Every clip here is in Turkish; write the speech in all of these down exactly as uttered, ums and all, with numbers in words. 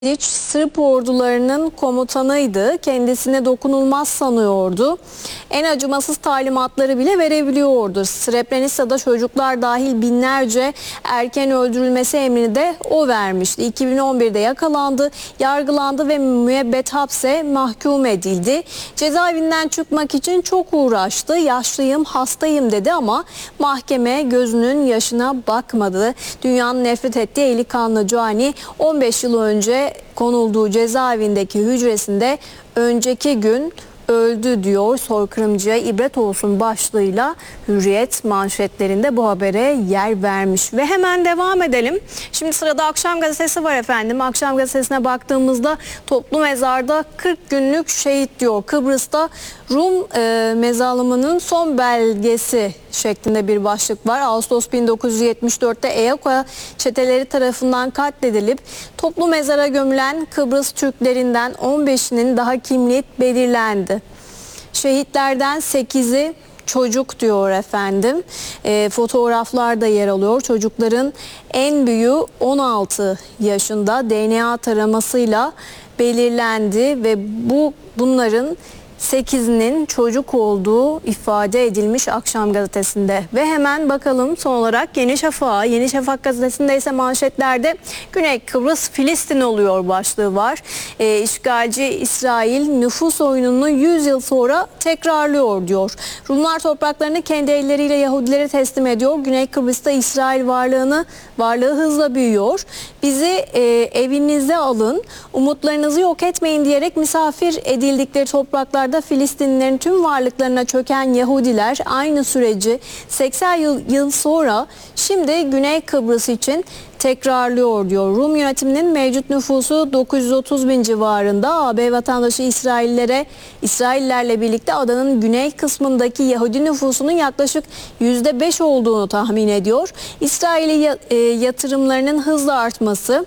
Mladiç Sırp ordularının komutanıydı. Kendisine dokunulmaz sanıyordu. En acımasız talimatları bile verebiliyordu. Srebrenica'da çocuklar dahil binlerce erken öldürülmesi emrini de o vermişti. iki bin on birde yakalandı, yargılandı ve müebbet hapse mahkum edildi. Cezaevinden çıkmak için çok uğraştı. Yaşlıyım, hastayım dedi ama mahkeme gözünün yaşına bakmadı. Dünyanın nefret ettiği eli kanlı Gianni on beş yıl önce konulduğu cezaevindeki hücresinde önceki gün öldü diyor. Soykırımcıya ibret olsun başlığıyla Hürriyet manşetlerinde bu habere yer vermiş. Ve hemen devam edelim. Şimdi sırada Akşam Gazetesi var efendim. Akşam Gazetesi'ne baktığımızda toplu mezarda kırk günlük şehit diyor. Kıbrıs'ta Rum e, mezarlığının son belgesi şeklinde bir başlık var. Ağustos bin dokuz yüz yetmiş dörtte E Y A K çeteleri tarafından katledilip toplu mezara gömülen Kıbrıs Türklerinden on beşinin daha kimliği belirlendi. Şehitlerden sekizi çocuk diyor efendim. E, fotoğraflar da yer alıyor. Çocukların en büyüğü on altı yaşında D N A taramasıyla belirlendi ve bu bunların sekizinin çocuk olduğu ifade edilmiş Akşam Gazetesi'nde. Ve hemen bakalım son olarak Yeni Şafak'a. Yeni Şafak Gazetesi'nde ise manşetlerde Güney Kıbrıs Filistin oluyor başlığı var. E, işgalci İsrail nüfus oyununu yüz yıl sonra tekrarlıyor diyor. Rumlar topraklarını kendi elleriyle Yahudilere teslim ediyor. Güney Kıbrıs'ta İsrail varlığını varlığı hızla büyüyor. Bizi e, evinize alın, umutlarınızı yok etmeyin diyerek misafir edildikleri topraklarda Filistinlilerin tüm varlıklarına çöken Yahudiler aynı süreci seksen yıl, yıl sonra şimdi Güney Kıbrıs için tekrarlıyor diyor. Rum yönetiminin mevcut nüfusu dokuz yüz otuz bin civarında. A B vatandaşı İsraillere, İsraillerle birlikte adanın güney kısmındaki Yahudi nüfusunun yaklaşık yüzde beş olduğunu tahmin ediyor. İsrail'e yatırımlarının hızla artması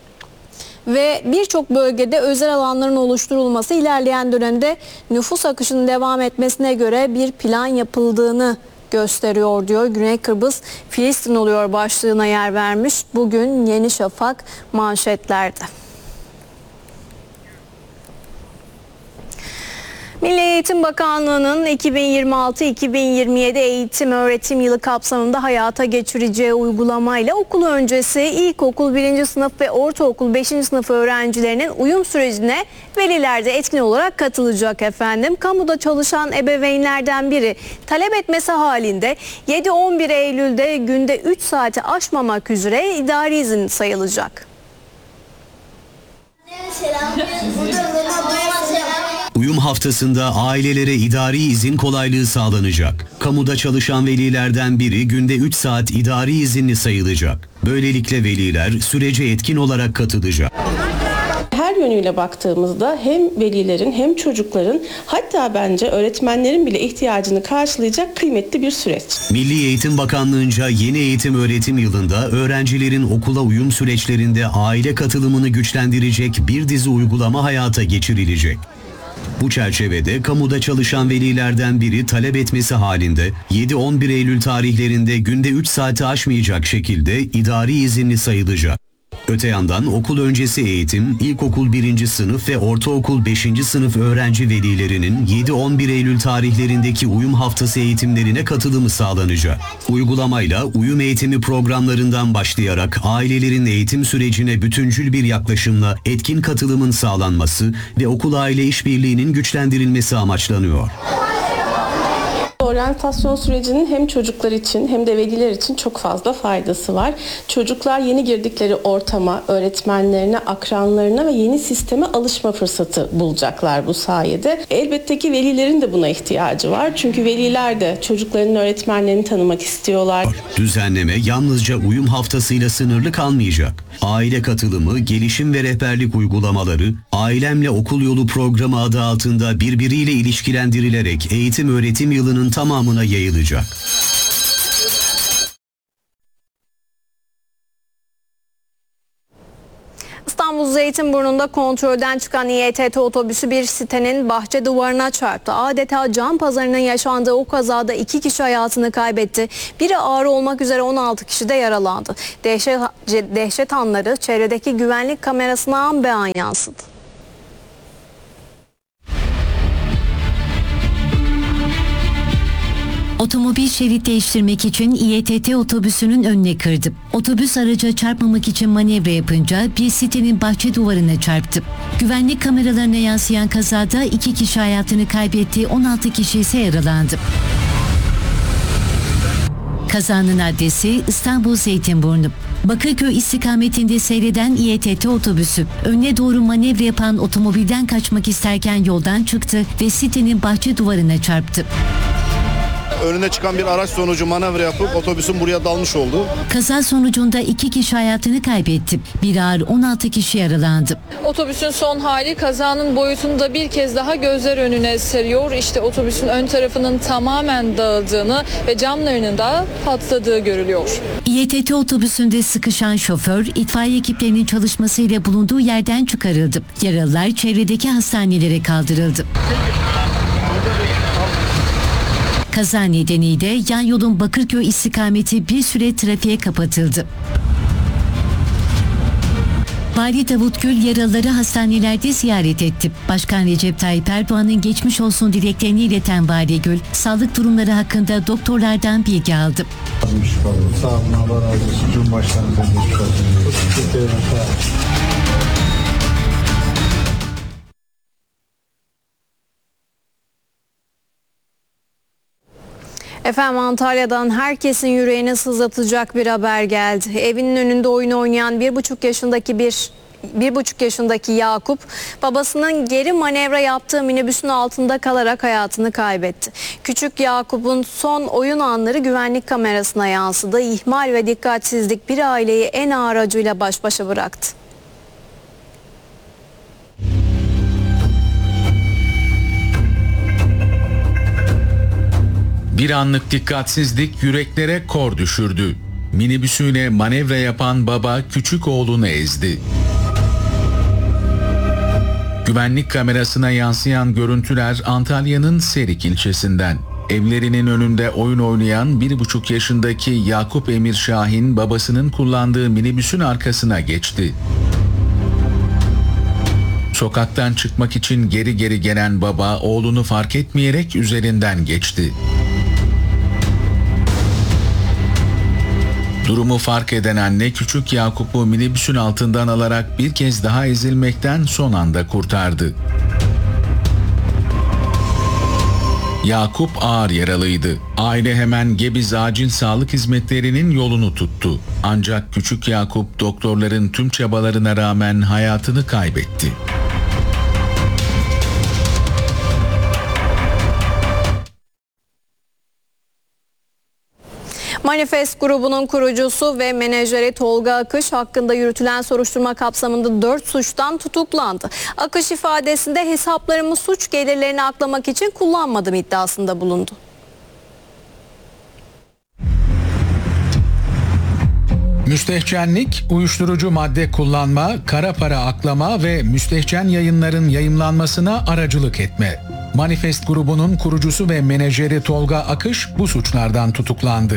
ve birçok bölgede özel alanların oluşturulması ilerleyen dönemde nüfus akışının devam etmesine göre bir plan yapıldığını gösteriyor diyor. Güney Kıbrıs Filistin oluyor başlığına yer vermiş. Bugün Yeni Şafak manşetlerde. Milli Eğitim Bakanlığı'nın iki bin yirmi altı iki bin yirmi yedi eğitim öğretim yılı kapsamında hayata geçireceği uygulamayla okul öncesi ilkokul birinci sınıf ve ortaokul beşinci sınıf öğrencilerinin uyum sürecine veliler de etkin olarak katılacak efendim. Kamuda çalışan ebeveynlerden biri talep etmesi halinde yedi on bir Eylül'de günde üç saati aşmamak üzere idari izin sayılacak. Uyum haftasında ailelere idari izin kolaylığı sağlanacak. Kamuda çalışan velilerden biri günde üç saat idari izinli sayılacak. Böylelikle veliler sürece etkin olarak katılacak. Her yönüyle baktığımızda hem velilerin hem çocukların hatta bence öğretmenlerin bile ihtiyacını karşılayacak kıymetli bir süreç. Milli Eğitim Bakanlığı'nca yeni eğitim öğretim yılında öğrencilerin okula uyum süreçlerinde aile katılımını güçlendirecek bir dizi uygulama hayata geçirilecek. Bu çerçevede kamuda çalışan velilerden biri talep etmesi halinde yedi on bir Eylül tarihlerinde günde üç saati aşmayacak şekilde idari izinli sayılacak. Öte yandan okul öncesi eğitim, ilkokul birinci sınıf ve ortaokul beşinci sınıf öğrenci velilerinin yedi on bir Eylül tarihlerindeki uyum haftası eğitimlerine katılımı sağlanacak. Uygulamayla uyum eğitimi programlarından başlayarak ailelerin eğitim sürecine bütüncül bir yaklaşımla etkin katılımın sağlanması ve okul aile işbirliğinin güçlendirilmesi amaçlanıyor. Oryantasyon sürecinin hem çocuklar için hem de veliler için çok fazla faydası var. Çocuklar yeni girdikleri ortama, öğretmenlerine, akranlarına ve yeni sisteme alışma fırsatı bulacaklar bu sayede. Elbette ki velilerin de buna ihtiyacı var. Çünkü veliler de çocuklarının öğretmenlerini tanımak istiyorlar. Düzenleme yalnızca uyum haftasıyla sınırlı kalmayacak. Aile katılımı, gelişim ve rehberlik uygulamaları, Ailemle Okul Yolu programı adı altında birbiriyle ilişkilendirilerek eğitim öğretim yılının tamamına yayılacak. İstanbul Zeytinburnu'nda kontrolden çıkan İETT otobüsü bir sitenin bahçe duvarına çarptı. Adeta can pazarının yaşandığı o kazada iki kişi hayatını kaybetti. Biri ağır olmak üzere on altı kişi de yaralandı. Dehşet, dehşet anları çevredeki güvenlik kamerasına an be an yansıdı. Otomobil şerit değiştirmek için İETT otobüsünün önüne kırdı. Otobüs araca çarpmamak için manevra yapınca bir sitenin bahçe duvarına çarptı. Güvenlik kameralarına yansıyan kazada iki kişi hayatını kaybetti, on altı kişi ise yaralandı. Kazanın adresi İstanbul Zeytinburnu. Bakırköy istikametinde seyreden İETT otobüsü önüne doğru manevra yapan otomobilden kaçmak isterken yoldan çıktı ve sitenin bahçe duvarına çarptı. Önüne çıkan bir araç sonucu manevra yapıp otobüsün buraya dalmış oldu. Kaza sonucunda iki kişi hayatını kaybetti. Bir ağır, on altı kişi yaralandı. Otobüsün son hali kazanın boyutunu da bir kez daha gözler önüne seriyor. İşte otobüsün ön tarafının tamamen dağıldığını ve camlarının da patladığı görülüyor. İETT otobüsünde sıkışan şoför itfaiye ekiplerinin çalışmasıyla bulunduğu yerden çıkarıldı. Yaralılar çevredeki hastanelere kaldırıldı. Kaza nedeniyle yan yolun Bakırköy istikameti bir süre trafiğe kapatıldı. Vali Davut Gül yaralıları hastanelerde ziyaret etti. Başkan Recep Tayyip Erdoğan'ın geçmiş olsun dileklerini ileten Vali Gül, sağlık durumları hakkında doktorlardan bilgi aldı. Sağ olun, Allah razı olsun. Cumhurbaşkanımıza geçmiş olsun. Efendim Antalya'dan herkesin yüreğini sızlatacak bir haber geldi. Evinin önünde oyun oynayan bir buçuk yaşındaki bir bir buçuk yaşındaki Yakup babasının geri manevra yaptığı minibüsün altında kalarak hayatını kaybetti. Küçük Yakup'un son oyun anları güvenlik kamerasına yansıdı. İhmal ve dikkatsizlik bir aileyi en ağır acıyla baş başa bıraktı. Bir anlık dikkatsizlik yüreklere kor düşürdü. Minibüsüyle manevra yapan baba küçük oğlunu ezdi. Güvenlik kamerasına yansıyan görüntüler Antalya'nın Serik ilçesinden. Evlerinin önünde oyun oynayan bir buçuk yaşındaki Yakup Emir Şahin babasının kullandığı minibüsün arkasına geçti. Sokaktan çıkmak için geri geri gelen baba oğlunu fark etmeyerek üzerinden geçti. Durumu fark eden anne küçük Yakup'u minibüsün altından alarak bir kez daha ezilmekten son anda kurtardı. Yakup ağır yaralıydı. Aile hemen Gebze Acil Sağlık Hizmetleri'nin yolunu tuttu. Ancak küçük Yakup doktorların tüm çabalarına rağmen hayatını kaybetti. Manifest grubunun kurucusu ve menajeri Tolga Akış hakkında yürütülen soruşturma kapsamında dört suçtan tutuklandı. Akış ifadesinde hesaplarımı suç gelirlerini aklamak için kullanmadım iddiasında bulundu. Müstehcenlik, uyuşturucu madde kullanma, kara para aklama ve müstehcen yayınların yayımlanmasına aracılık etme. Manifest grubunun kurucusu ve menajeri Tolga Akış bu suçlardan tutuklandı.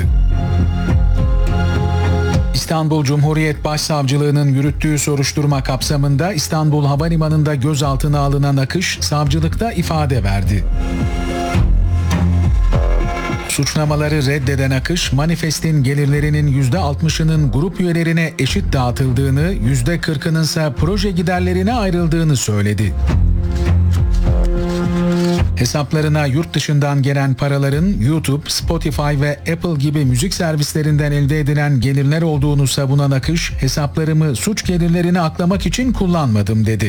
İstanbul Cumhuriyet Başsavcılığı'nın yürüttüğü soruşturma kapsamında İstanbul Havalimanı'nda gözaltına alınan Akış, savcılıkta ifade verdi. Suçlamaları reddeden Akış, Manifest'in gelirlerinin yüzde altmışının grup üyelerine eşit dağıtıldığını, yüzde kırkının ise proje giderlerine ayrıldığını söyledi. Hesaplarına yurt dışından gelen paraların YouTube, Spotify ve Apple gibi müzik servislerinden elde edilen gelirler olduğunu savunan Akış, hesaplarımı suç gelirlerini aklamak için kullanmadım dedi.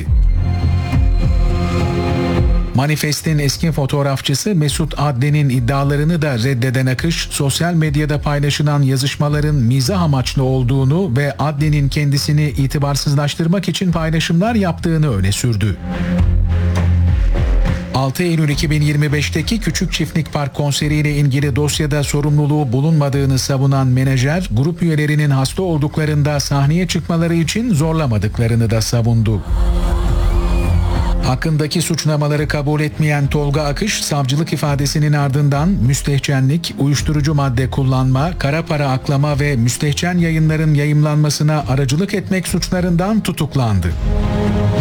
Manifest'in eski fotoğrafçısı Mesut Adli'nin iddialarını da reddeden Akış, sosyal medyada paylaşılan yazışmaların mizah amaçlı olduğunu ve Adli'nin kendisini itibarsızlaştırmak için paylaşımlar yaptığını öne sürdü. altı Eylül iki bin yirmi beşteki Küçük Çiftlik Park konseriyle ilgili dosyada sorumluluğu bulunmadığını savunan menajer, grup üyelerinin hasta olduklarında sahneye çıkmaları için zorlamadıklarını da savundu. Hakkındaki suçlamaları kabul etmeyen Tolga Akış, savcılık ifadesinin ardından müstehcenlik, uyuşturucu madde kullanma, kara para aklama ve müstehcen yayınların yayımlanmasına aracılık etmek suçlarından tutuklandı.